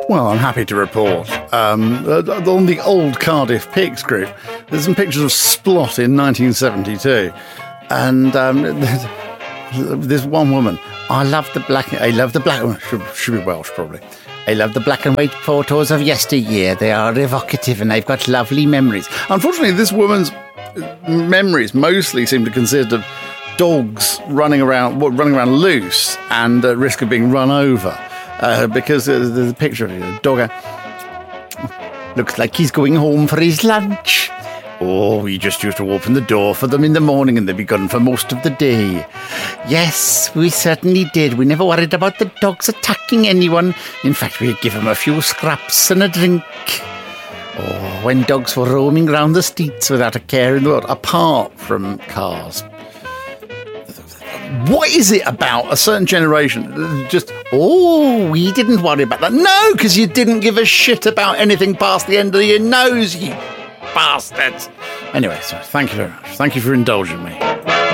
Well, I'm happy to report. On the old Cardiff Pigs group, there's some pictures of Splot in 1972. And there's one woman. I love the black. Should be Welsh, probably. I love the black and white photos of yesteryear. They are evocative and they've got lovely memories. Unfortunately, this woman's memories mostly seem to consist of dogs running around loose and at risk of being run over. Because there's a picture of a dog. Looks like he's going home for his lunch. Oh, we just used to open the door for them in the morning and they'd be gone for most of the day. Yes, we certainly did. We never worried about the dogs attacking anyone. In fact, we'd give them a few scraps and a drink. Oh, when dogs were roaming round the streets without a care in the world, apart from cars. What is it about a certain generation? Just, we didn't worry about that. No, because you didn't give a shit about anything past the end of your nose, you bastards. Anyway, so thank you very much. Thank you for indulging me.